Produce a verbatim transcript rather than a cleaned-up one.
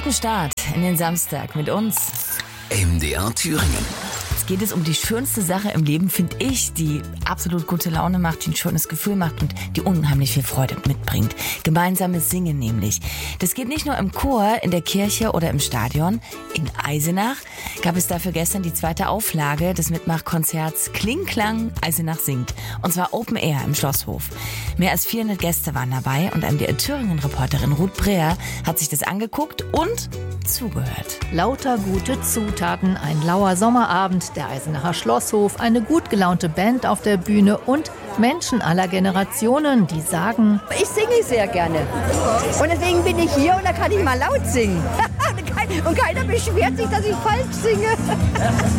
Guten Start in den Samstag mit uns. M D R Thüringen. Jetzt geht es um die schönste Sache im Leben, finde ich, die absolut gute Laune macht, die ein schönes Gefühl macht und die unheimlich viel Freude mitbringt. Gemeinsames Singen nämlich. Das geht nicht nur im Chor, in der Kirche oder im Stadion. In Eisenach gab es dafür gestern die zweite Auflage des Mitmachkonzerts Kling-Klang Eisenach singt. Und zwar Open Air im Schlosshof. Mehr als vierhundert Gäste waren dabei und M D R Thüringen-Reporterin Ruth Breher hat sich das angeguckt und zugehört. Lauter gute Zutaten, ein lauer Sommerabend, der Eisenacher Schlosshof, eine gut gelaunte Band auf der Bühne und Menschen aller Generationen, die sagen: Ich singe sehr gerne. Und deswegen bin ich hier und da kann ich mal laut singen. Und keiner beschwert sich, dass ich falsch singe.